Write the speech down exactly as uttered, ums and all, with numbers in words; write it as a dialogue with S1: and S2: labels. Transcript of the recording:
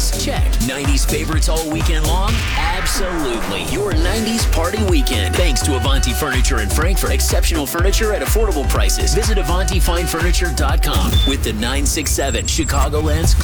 S1: songs? Check. nineties favorites all weekend long? Absolutely. Your nineties party weekend. Thanks to Avanti Furniture in Frankfurt. Exceptional furniture at affordable prices. Visit Avanti Fine Furniture dot com with the nine six seven Chicagoland's